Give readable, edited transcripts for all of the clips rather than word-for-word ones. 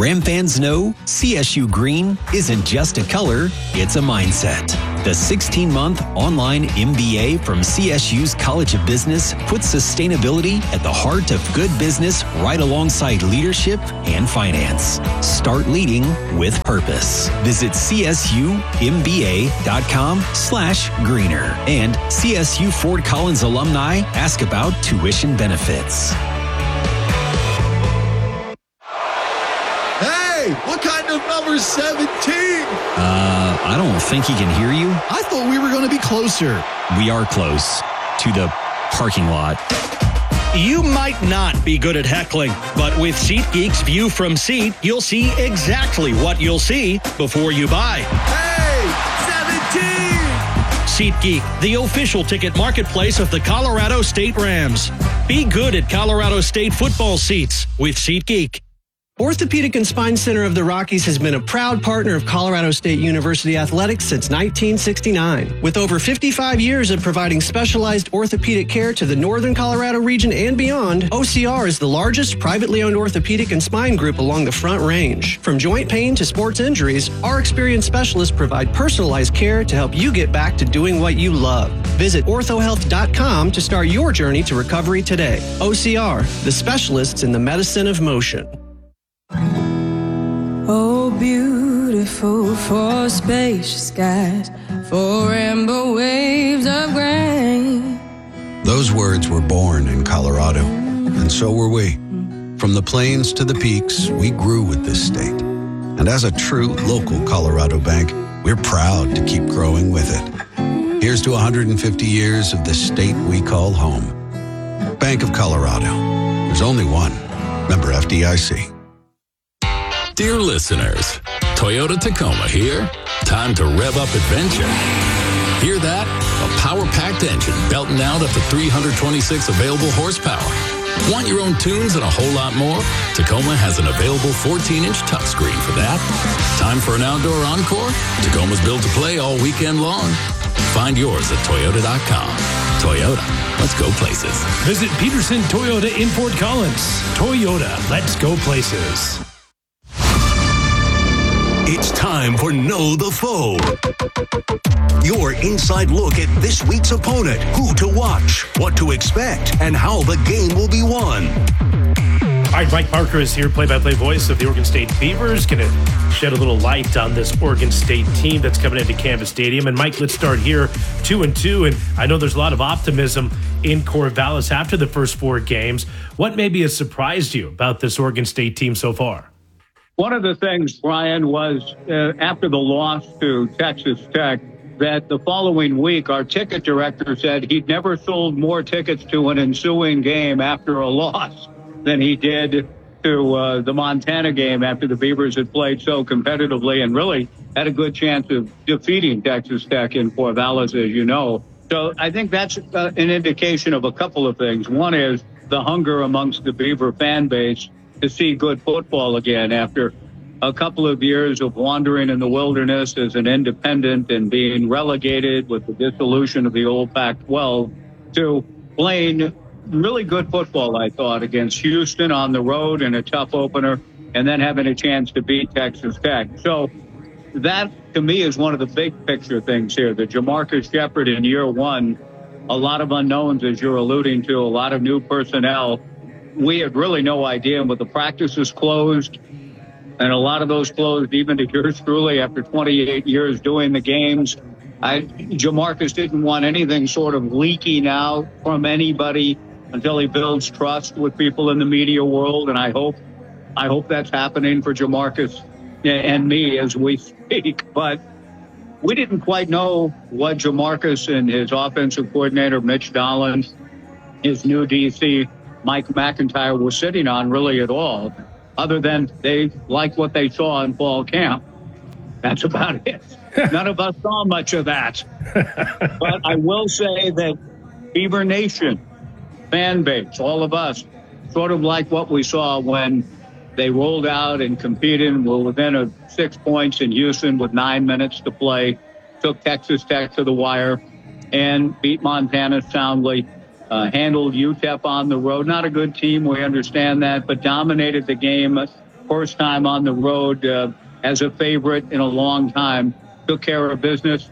Ram fans know CSU Green isn't just a color, it's a mindset. The 16-month online MBA from CSU's College of Business puts sustainability at the heart of good business right alongside leadership and finance. Start leading with purpose. Visit csumba.com/greener. And CSU Fort Collins alumni ask about tuition benefits. Hey, what kind of number 17? I don't think he can hear you. I thought we were going to be closer. We are close to the parking lot. You might not be good at heckling, but with SeatGeek's View from Seat, you'll see exactly what you'll see before you buy. Hey, 17! SeatGeek, the official ticket marketplace of the Colorado State Rams. Be good at Colorado State football seats with SeatGeek. Orthopedic and Spine Center of the Rockies has been a proud partner of Colorado State University Athletics since 1969. With over 55 years of providing specialized orthopedic care to the Northern Colorado region and beyond, OCR is the largest privately owned orthopedic and spine group along the Front Range. From joint pain to sports injuries, our experienced specialists provide personalized care to help you get back to doing what you love. Visit orthohealth.com to start your journey to recovery today. OCR, the specialists in the medicine of motion. Oh, beautiful for spacious skies, for rainbow waves of grain. Those words were born in Colorado, and so were we. From the plains to the peaks, we grew with this state. And as a true local Colorado bank, we're proud to keep growing with it. Here's to 150 years of the state we call home. Bank of Colorado. There's only one. Member FDIC. Dear listeners, Toyota Tacoma here. Time to rev up adventure. Hear that? A power-packed engine belting out up to 326 available horsepower. Want your own tunes and a whole lot more? Tacoma has an available 14-inch touchscreen for that. Time for an outdoor encore? Tacoma's built to play all weekend long. Find yours at Toyota.com. Toyota, let's go places. Visit Peterson Toyota in Fort Collins. Toyota, let's go places. It's time for Know the Foe. Your inside look at this week's opponent, who to watch, what to expect, and how the game will be won. All right, Mike Parker is here, play-by-play voice of the Oregon State Beavers. Going to shed a little light on this Oregon State team that's coming into Canvas Stadium. And Mike, let's start here, 2-2. And I know there's a lot of optimism in Corvallis after the first four games. What maybe has surprised you about this Oregon State team so far? One of the things, Brian, was after the loss to Texas Tech, that the following week our ticket director said he'd never sold more tickets to an ensuing game after a loss than he did to the Montana game after the Beavers had played so competitively and really had a good chance of defeating Texas Tech in Corvallis, as you know. So I think that's an indication of a couple of things. One is the hunger amongst the Beaver fan base to see good football again after a couple of years of wandering in the wilderness as an independent and being relegated with the dissolution of the old Pac-12 to playing really good football, I thought, against Houston on the road in a tough opener and then having a chance to beat Texas Tech. So that, to me, is one of the big picture things here. The Jamarcus Shepard in year one, a lot of unknowns, as you're alluding to, a lot of new personnel. We had really no idea, but the practices closed, and a lot of those closed even to yours truly after 28 years doing the games. Jamarcus didn't want anything sort of leaking out from anybody until he builds trust with people in the media world, and I hope that's happening for Jamarcus and me as we speak. But we didn't quite know what Jamarcus and his offensive coordinator, Mitch Dolan, his new DC, Mike McIntyre, was sitting on really at all, other than they liked what they saw in fall camp. That's about it. None of us saw much of that. But I will say that Beaver Nation, fan base, all of us, sort of like what we saw when they rolled out and competed and were within 6 points in Houston with 9 minutes to play, took Texas Tech to the wire, and beat Montana soundly. Handled UTEP on the road. Not a good team, we understand that, but dominated the game first time on the road as a favorite in a long time, took care of business.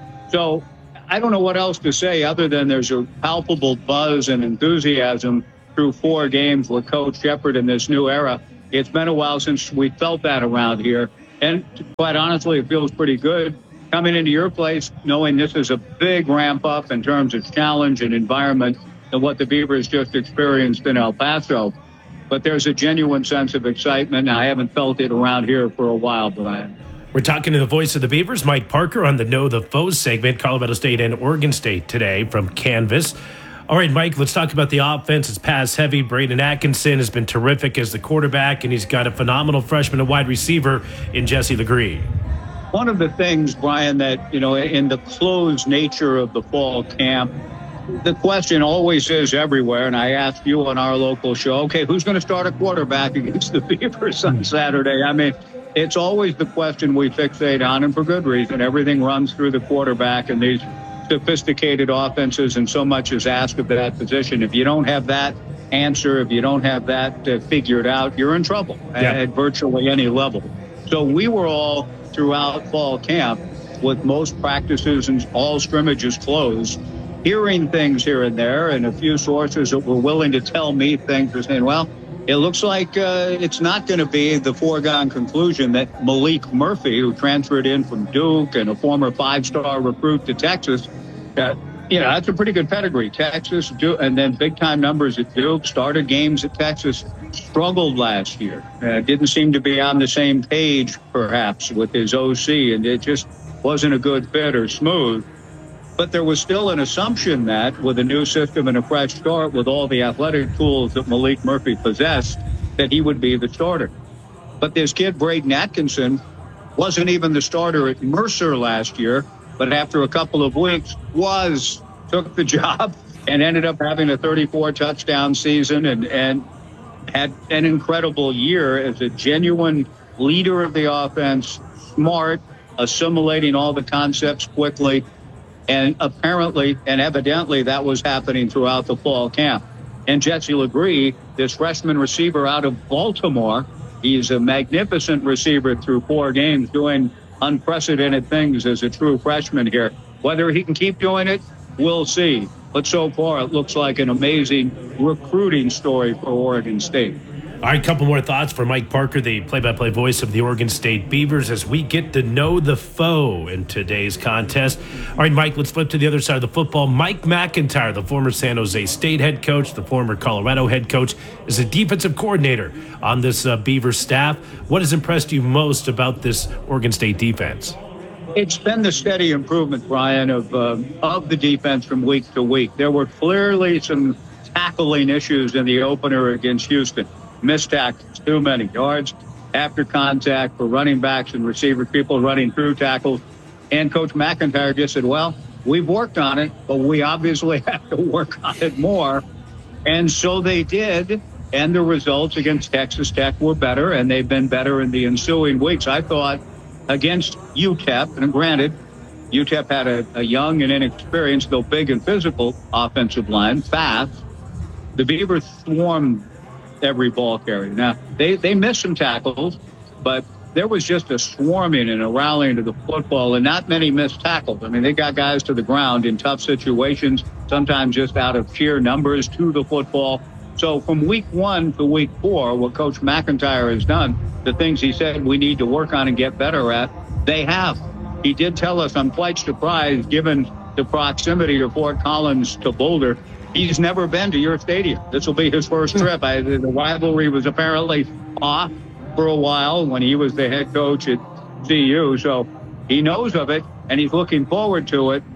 So I don't know what else to say other than there's a palpable buzz and enthusiasm through 4 games with Coach Shepherd in this new era. It's been a while since we felt that around here. And quite honestly, it feels pretty good coming into your place, knowing this is a big ramp up in terms of challenge and environment than what the Beavers just experienced in El Paso. But there's a genuine sense of excitement. I haven't felt it around here for a while, Brian. We're talking to the voice of the Beavers, Mike Parker, on the Know the Foes segment, Colorado State and Oregon State today from Canvas. All right, Mike, let's talk about the offense. It's pass heavy. Braden Atkinson has been terrific as the quarterback, and he's got a phenomenal freshman and wide receiver in Jesse Legree. One of the things, Brian, that, in the closed nature of the fall camp, the question always is everywhere, and I asked you on our local show, okay, who's going to start a quarterback against the Beavers on Saturday? I mean, it's always the question we fixate on, and for good reason. Everything runs through the quarterback, and these sophisticated offenses, and so much is asked of that position. If you don't have that answer, if you don't have that figured out, you're in trouble at virtually any level. So we were all throughout fall camp with most practices and all scrimmages closed, hearing things here and there, and a few sources that were willing to tell me things were saying, well, it looks like it's not going to be the foregone conclusion that Malik Murphy, who transferred in from Duke and a former 5-star recruit to Texas, that's a pretty good pedigree. Texas, Duke, and then big-time numbers at Duke, started games at Texas, struggled last year. Didn't seem to be on the same page, perhaps, with his OC, and it just wasn't a good fit or smooth. But there was still an assumption that with a new system and a fresh start, with all the athletic tools that Malik Murphy possessed, that he would be the starter. But this kid, Braden Atkinson, wasn't even the starter at Mercer last year, but after a couple of weeks took the job and ended up having a 34-touchdown season and had an incredible year as a genuine leader of the offense, smart, assimilating all the concepts quickly. And apparently and evidently that was happening throughout the fall camp. And Jesse Legree, this freshman receiver out of Baltimore, he's a magnificent receiver through 4 games, doing unprecedented things as a true freshman here. Whether he can keep doing it, we'll see. But so far, it looks like an amazing recruiting story for Oregon State. All right, a couple more thoughts for Mike Parker, the play-by-play voice of the Oregon State Beavers, as we get to know the foe in today's contest. All right, Mike, let's flip to the other side of the football. Mike McIntyre, the former San Jose State head coach, the former Colorado head coach, is a defensive coordinator on this Beaver staff. What has impressed you most about this Oregon State defense? It's been the steady improvement, Brian, of the defense from week to week. There were clearly some tackling issues in the opener against Houston. Missed tackles, too many yards after contact for running backs and receivers, people running through tackles. And Coach McIntyre just said, well, we've worked on it, but we obviously have to work on it more. And so they did. And the results against Texas Tech were better, and they've been better in the ensuing weeks. I thought against UTEP, and granted, UTEP had a young and inexperienced, though big and physical offensive line, fast. The Beavers swarmed every ball carrier. Now, they missed some tackles, but there was just a swarming and a rallying to the football, and not many missed tackles. I mean, they got guys to the ground in tough situations, sometimes just out of sheer numbers to the football. So from week 1 to week 4, what Coach McIntyre has done, the things he said we need to work on and get better at, they have. He did tell us, I'm quite surprised, given the proximity of Fort Collins to Boulder, he's never been to your stadium. This will be his first trip. The rivalry was apparently off for a while when he was the head coach at CU. So he knows of it, and he's looking forward to it.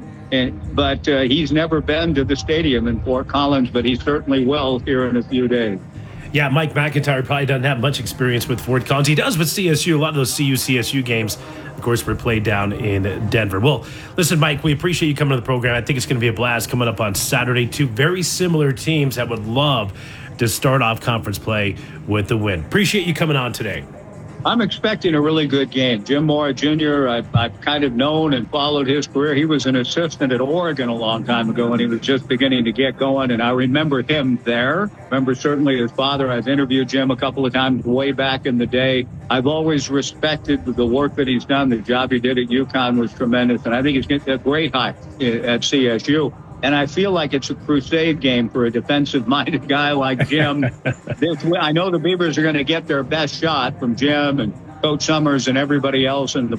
But he's never been to the stadium in Fort Collins, but he certainly will here in a few days. Yeah, Mike McIntyre probably doesn't have much experience with Fort Collins. He does with CSU. A lot of those CU-CSU games, of course, were played down in Denver. Well, listen, Mike, we appreciate you coming to the program. I think it's going to be a blast coming up on Saturday. 2 very similar teams that would love to start off conference play with the win. Appreciate you coming on today. I'm expecting a really good game. Jim Mora Jr., I've kind of known and followed his career. He was an assistant at Oregon a long time ago when he was just beginning to get going, and I remember him there. Remember certainly his father. I've interviewed Jim a couple of times way back in the day. I've always respected the work that he's done. The job he did at UConn was tremendous, and I think he's getting a great hire at CSU. And I feel like it's a crusade game for a defensive-minded guy like Jim. I know the Beavers are going to get their best shot from Jim and Coach Summers and everybody else in the